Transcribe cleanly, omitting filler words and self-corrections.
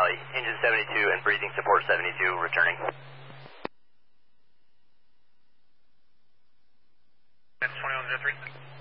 Valley, engine 72 and breathing support 72, returning. That's 2103.